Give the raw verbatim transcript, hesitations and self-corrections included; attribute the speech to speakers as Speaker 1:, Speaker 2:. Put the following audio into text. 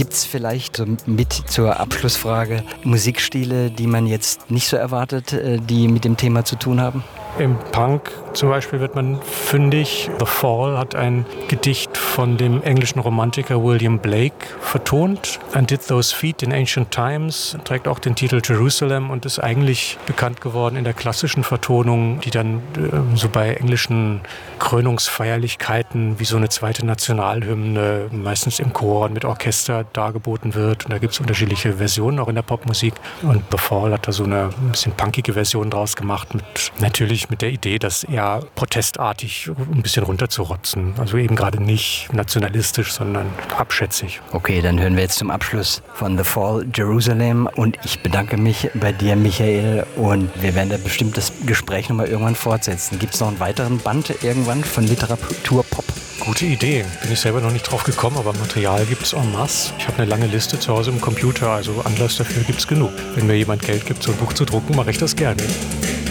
Speaker 1: Gibt es vielleicht so mit zur Abschlussfrage Musikstile, die man jetzt nicht so erwartet, die mit dem Thema zu tun haben?
Speaker 2: Im Punk zum Beispiel wird man fündig. The Fall hat ein Gedicht von dem englischen Romantiker William Blake vertont. And Did Those Feet in Ancient Times trägt auch den Titel Jerusalem und ist eigentlich bekannt geworden in der klassischen Vertonung, die dann äh, so bei englischen Krönungsfeierlichkeiten wie so eine zweite Nationalhymne, meistens im Chor und mit Orchester dargeboten wird. Und da gibt es unterschiedliche Versionen auch in der Popmusik. Und The Fall hat da so eine ein bisschen punkige Version draus gemacht, mit natürlich mit der Idee, das eher protestartig ein bisschen runterzurotzen. Also eben gerade nicht nationalistisch, sondern abschätzig.
Speaker 1: Okay, dann hören wir jetzt zum Abschluss von The Fall Jerusalem und ich bedanke mich bei dir, Michael, und wir werden da bestimmt das Gespräch nochmal irgendwann fortsetzen. Gibt es noch einen weiteren Band irgendwann von Literatur Pop?
Speaker 2: Gute Idee. Bin ich selber noch nicht drauf gekommen, aber Material gibt es en masse. Ich habe eine lange Liste zu Hause im Computer, also Anlass dafür gibt es genug. Wenn mir jemand Geld gibt, so ein Buch zu drucken, mache ich das gerne.